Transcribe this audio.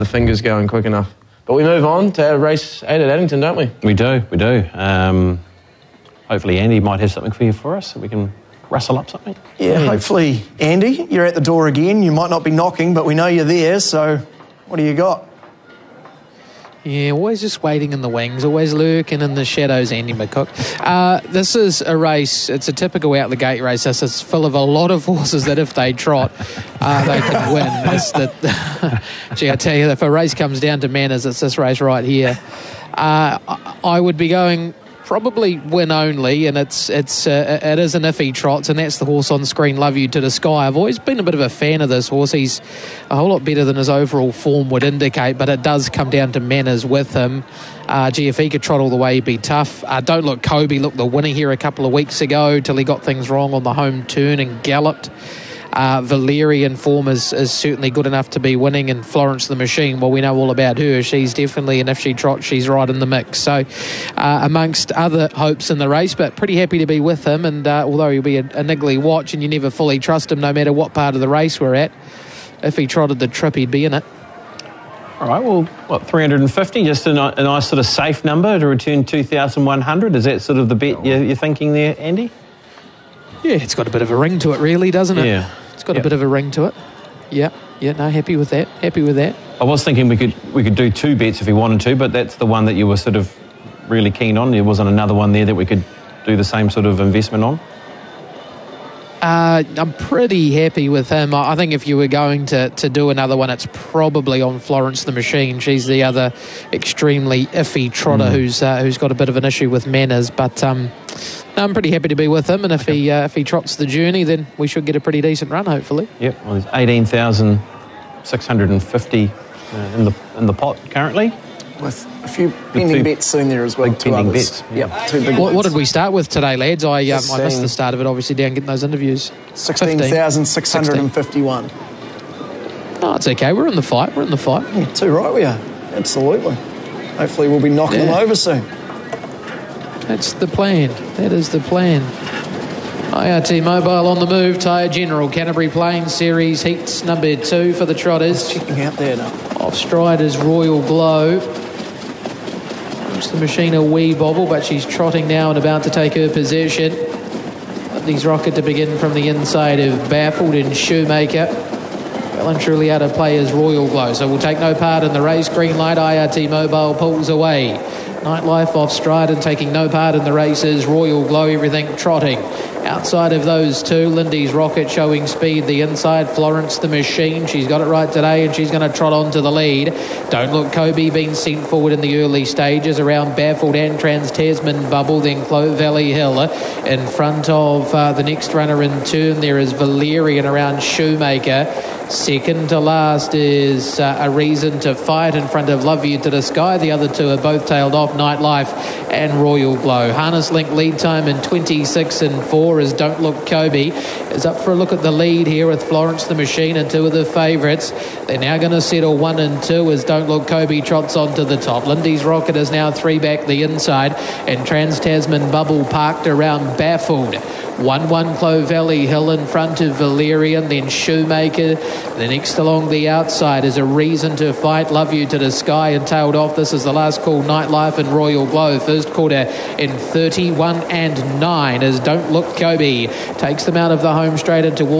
the fingers going quick enough. But we move on to race 8 at Addington, don't we? We do. Hopefully Andy might have something for you for us so we can rustle up something. Yeah, hopefully, Andy, you're at the door again. You might not be knocking, but we know you're there, so what do you got? Yeah, always just waiting in the wings, always lurking in the shadows, Andy McCook. This is a race, it's a typical out-the-gate race. This is full of a lot of horses that if they trot, they can win. Gee, I tell you, if a race comes down to manners, it's this race right here. I would be going probably win only, and it is an iffy trots, and that's the horse on screen, Love You to the Sky. I've always been a bit of a fan of this horse. He's a whole lot better than his overall form would indicate, but it does come down to manners with him. If he could trot all the way, he'd be tough. Don't Look Kobe looked the winner here a couple of weeks ago till he got things wrong on the home turn and galloped. Valerian form is certainly good enough to be winning, and Florence the Machine, well, we know all about her. She's definitely, and if she trots, she's right in the mix. So amongst other hopes in the race, but pretty happy to be with him, and although he'll be a niggly watch and you never fully trust him no matter what part of the race we're at, if he trotted the trip, he'd be in it. All right, well, 350, just a nice sort of safe number to return 2,100. Is that sort of the bet you're thinking there, Andy? Yeah, it's got a bit of a ring to it, really, doesn't it? Yeah. It's got a bit of a ring to it. Yeah, no, happy with that. I was thinking we could do 2 bets if we wanted to, but that's the one that you were sort of really keen on. There wasn't another one there that we could do the same sort of investment on? I'm pretty happy with him. I think if you were going to do another one, it's probably on Florence the Machine. She's the other extremely iffy trotter who's got a bit of an issue with manners, but I'm pretty happy to be with him, and if he trots the journey, then we should get a pretty decent run, hopefully. Yep, well, there's 18,650 in the pot currently. With a few pending bets soon there as well. Big pending bets. Yep, 2 big What did we start with today, lads? I missed the start of it, obviously, down getting those interviews. 16,651. Oh, it's okay. We're in the fight. Yeah, too right we are. Absolutely. Hopefully we'll be knocking them over soon. That's the plan. That is the plan. IRT Mobile on the move. Tyre General Canterbury Plains Series Heats number 2 for the trotters. Checking out there now. Off stride is Royal Glow. Gives the Machine a wee bobble, but she's trotting now and about to take her position. These Rocket to begin from the inside of Baffled and Shoemaker. Well and truly out of play is Royal Glow, so we'll take no part in the race. Green light, IRT Mobile pulls away. Nightlife off stride and taking no part in the races. Royal Glow, everything trotting. Outside of those two, Lindy's Rocket showing speed. The inside, Florence the Machine. She's got it right today, and she's going to trot on to the lead. Don't Look Kobe being sent forward in the early stages around Baffled and Trans-Tasman Bubble, then Clove Valley Hill. In front of the next runner in turn, there is Valerian around Shoemaker. Second to last is A Reason to Fight in front of Love You to the Sky. The other two are both tailed off, Nightlife and Royal Glow. Harness Link lead time in 26 and 4 as Don't Look Kobe is up for a look at the lead here with Florence the Machine and 2 of the favourites. They're now going to settle 1 and 2 as Don't Look Kobe trots on to the top. Lindy's Rocket is now 3 back the inside, and Trans-Tasman Bubble parked around Baffled. 1-1 Clove Valley Hill in front of Valerian, then Shoemaker. The next along the outside is A Reason to Fight, Love You to the Sky, and tailed off. This is the last call, Nightlife and Royal Glow. First quarter in 31 and 9 as Don't Look Kobe takes them out of the home straight into